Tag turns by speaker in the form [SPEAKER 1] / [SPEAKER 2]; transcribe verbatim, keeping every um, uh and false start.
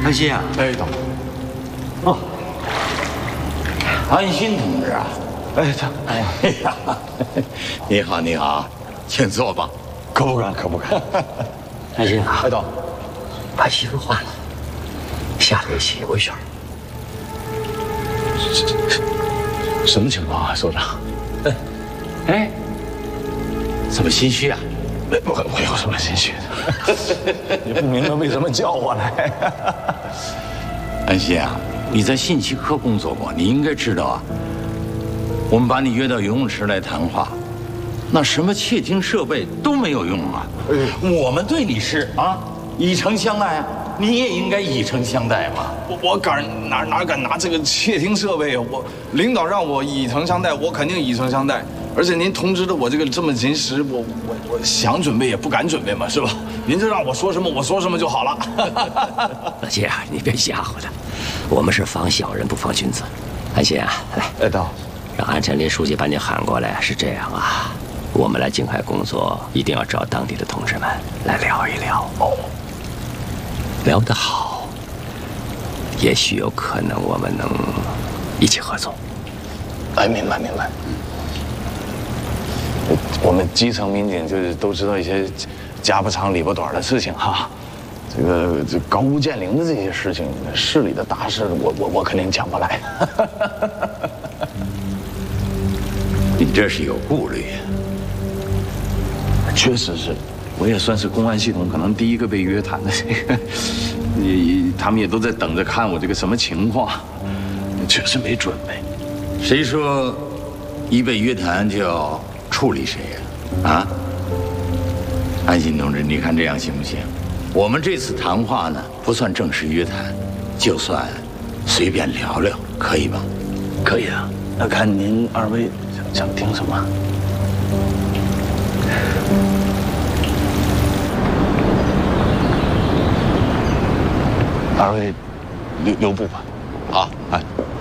[SPEAKER 1] 安心啊！
[SPEAKER 2] 哎，等。
[SPEAKER 1] 哦，安心同志啊！
[SPEAKER 2] 哎，他，
[SPEAKER 1] 哎呀，你好，你好，请坐吧。
[SPEAKER 2] 可不敢，可不敢。
[SPEAKER 1] 安心啊！
[SPEAKER 2] 哎，等，
[SPEAKER 1] 把媳妇换了，下来洗我一下。
[SPEAKER 2] 什么情况啊，所长？
[SPEAKER 1] 哎，哎，怎么心虚啊？
[SPEAKER 2] 我我有什么心虚的？也不明白为什么叫我来。
[SPEAKER 1] 安心啊，你在信息科工作过，你应该知道啊。我们把你约到游泳池来谈话，那什么窃听设备都没有用啊。我们对你是啊以诚相待啊，你也应该以诚相待嘛。
[SPEAKER 2] 我我敢哪哪敢拿这个窃听设备啊？我领导让我以诚相待，我肯定以诚相待。而且您通知的我这个这么临时，我我我想准备也不敢准备嘛，是吧？您就让我说什么我说什么就好了。
[SPEAKER 3] 老谢啊，你别吓唬他，我们是防小人不防君子。安心啊，来，
[SPEAKER 2] 哎，到，
[SPEAKER 3] 让安晨林书记把你喊过来。是这样啊，我们来静海工作，一定要找当地的同志们来聊一聊。哦，聊得好，也许有可能我们能一起合作。
[SPEAKER 2] 哎，明白明白。我们基层民警就是都知道一些家不长里不短的事情哈，这个这高屋建瓴的这些事情，市里的大事，我我我肯定讲不来。
[SPEAKER 1] 你这是有顾虑。
[SPEAKER 2] 确实是，我也算是公安系统可能第一个被约谈的这个，你他们也都在等着看我这个什么情况，确实没准备。
[SPEAKER 1] 谁说一被约谈就要处理谁呀？啊，安心同志，你看这样行不行？我们这次谈话呢，不算正式约谈，就算随便聊聊，可以吧？
[SPEAKER 2] 可以啊，那看您二位想想听什么？二位留留步吧。
[SPEAKER 1] 好，
[SPEAKER 2] 哎。